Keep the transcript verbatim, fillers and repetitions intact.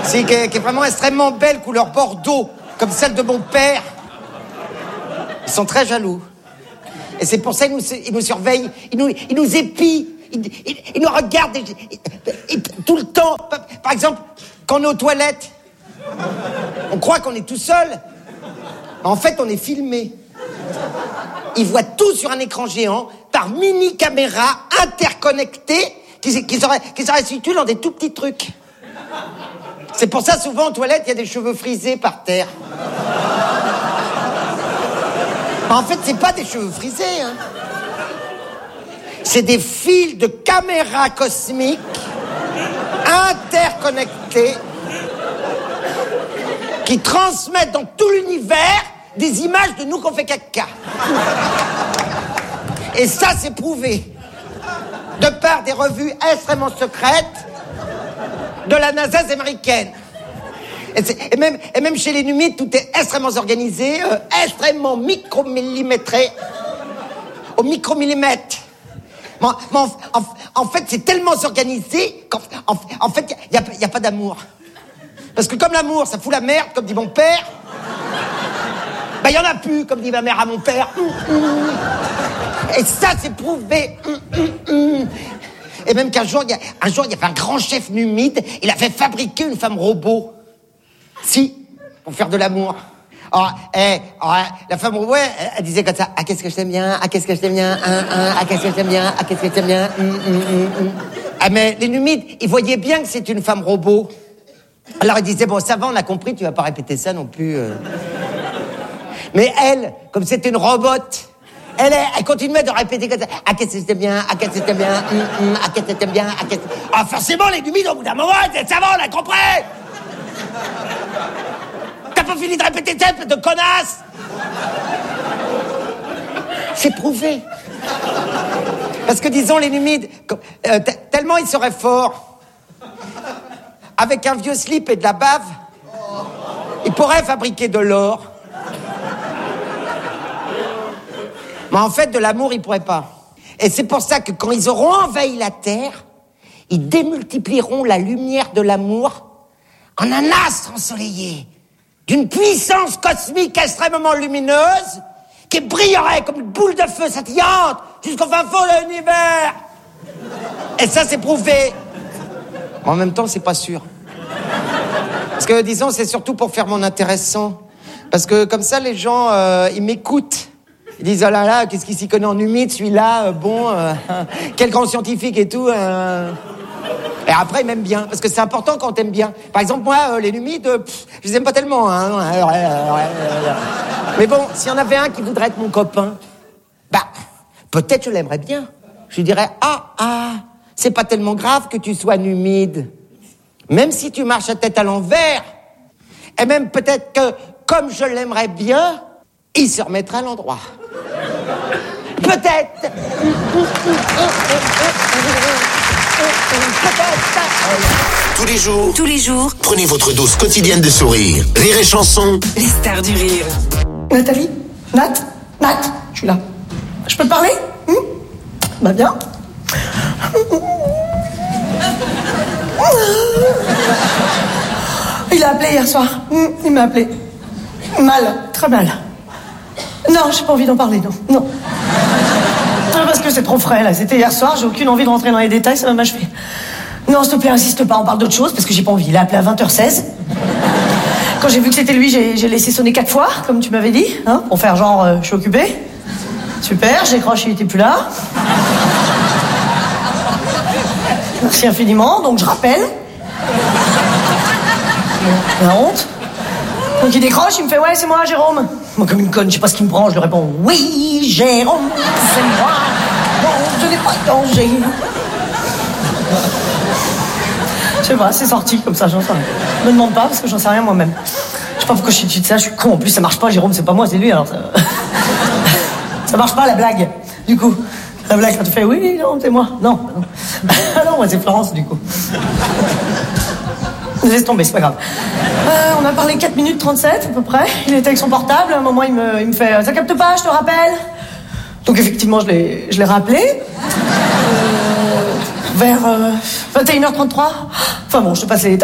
C'est qui est, qui est vraiment extrêmement belle, couleur bordeaux, comme celle de mon père. Ils sont très jaloux. Et c'est pour ça qu'ils nous, ils nous surveillent, ils nous, ils nous épient, ils, ils, ils nous regardent ils, ils, tout le temps. Par exemple, quand on est aux toilettes, on croit qu'on est tout seul. En fait, on est filmé. Ils voient tout sur un écran géant par mini-caméras interconnectées qui, qui, seraient, qui seraient situées dans des tout petits trucs. C'est pour ça, souvent, aux toilettes, il y a des cheveux frisés par terre. En fait, c'est pas des cheveux frisés, hein. C'est des fils de caméras cosmiques interconnectés qui transmettent dans tout l'univers des images de nous qu'on fait caca. Et ça, c'est prouvé. De par des revues extrêmement secrètes de la NASA américaine. Et, et, même, et même chez les Numides, tout est extrêmement organisé, euh, extrêmement micromillimétré, au micromillimètre. Mais, mais en, en, en fait, c'est tellement organisé qu'en en, en fait, il n'y a, y a pas d'amour. Parce que comme l'amour, ça fout la merde, comme dit mon père, ben il n'y en a plus, comme dit ma mère à mon père. Et ça, c'est prouvé. Et même qu'un jour, il y a, un jour, il y avait un grand chef numide, il a fait fabriquer une femme robot. Si, pour faire de l'amour. Alors, eh, alors, la femme robot, elle, elle disait comme ça, ah, qu'est-ce que je t'aime bien, ah, qu'est-ce que je t'aime bien, ah, ah, ah, qu'est-ce que je t'aime bien, ah, qu'est-ce que je t'aime bien, hum, hum, hum, hum. Ah, mais les numides, ils voyaient bien que c'est une femme robot. Alors ils disaient, bon, ça va, on a compris, tu vas pas répéter ça non plus. Euh. Mais elle, comme c'était une robote, elle, elle continuait de répéter comme ça. Ah, qu'est-ce que c'était bien, ah, qu'est-ce que c'était bien, hum, hum, ah, qu'est-ce que c'était bien, ah, qu'est-ce que... Ah, forcément, les numides, au bout d'un moment, elles disaient, ça va, on a compris. T'as pas fini de répéter ça, espèce de connasse. C'est prouvé. Parce que, disons, les numides, euh, t- tellement ils seraient forts, avec un vieux slip et de la bave, ils pourraient fabriquer de l'or. Mais en fait, de l'amour, ils pourraient pas. Et c'est pour ça que quand ils auront envahi la Terre, ils démultiplieront la lumière de l'amour en un astre ensoleillé, d'une puissance cosmique extrêmement lumineuse, qui brillerait comme une boule de feu scintillante jusqu'au fin fond de l'univers. Et ça, c'est prouvé. Mais en même temps, c'est pas sûr. Parce que, disons, c'est surtout pour faire mon intéressant. Parce que, comme ça, les gens, euh, ils m'écoutent. Ils disent, oh là là, qu'est-ce qu'il s'y connaît en humide, celui-là, euh, bon, euh, quel grand scientifique et tout. Euh... Et après, ils m'aiment bien, parce que c'est important quand t'aimes bien. Par exemple, moi, euh, les numides, euh, pff, je les aime pas tellement. Hein. Mais bon, s'il y en avait un qui voudrait être mon copain, bah, peut-être je l'aimerais bien. Je lui dirais, ah, ah, c'est pas tellement grave que tu sois numide. Même si tu marches la tête à l'envers. Et même peut-être que, comme je l'aimerais bien, il se remettra à l'endroit. Peut-être. Peut-être. Tous les jours, Tous les jours, prenez votre dose quotidienne de sourire. Rire et chanson. les stars du rire. Nathalie? Nat? Nat? Je suis là. Je peux te parler? Hum? Bah bien. Il a appelé hier soir. Hum, il m'a appelé. Mal, très mal. Non, j'ai pas envie d'en parler, non. Non. Parce que c'est trop frais, là. C'était hier soir, j'ai aucune envie de rentrer dans les détails, ça va m'achever. Non, s'il te plaît, insiste pas, on parle d'autre chose, parce que j'ai pas envie. Il a appelé à vingt heures seize. Quand j'ai vu que c'était lui, j'ai, j'ai laissé sonner quatre fois, comme tu m'avais dit, hein, pour faire genre, euh, je suis occupée. Super, j'ai croché, il était plus là. Merci infiniment, donc je rappelle. La honte. Donc il décroche, il me fait, ouais, c'est moi, Jérôme. Moi, comme une conne, je sais pas ce qu'il me prend, je lui réponds, oui, Jérôme, c'est moi. Bon, je n'ai pas de danger. Je sais pas, c'est sorti comme ça, j'en sais rien. Me demande pas, parce que j'en sais rien moi-même. Je sais pas pourquoi je suis dessus de ça, je suis con. En plus, ça marche pas, Jérôme, c'est pas moi, c'est lui, alors ça... ça marche pas, la blague, du coup. La blague, quand tu fais, oui, non, c'est moi. Non, non. Ah non, moi, c'est Florence, du coup. Laisse tomber, c'est pas grave. Euh, on a parlé quatre minutes trente-sept, à peu près. Il était avec son portable, à un moment, il me, il me fait, ça capte pas, je te rappelle. Donc, effectivement, je l'ai, je l'ai rappelé. Euh, vers euh, vingt et une heures trente-trois. Enfin bon, je te passe les détails.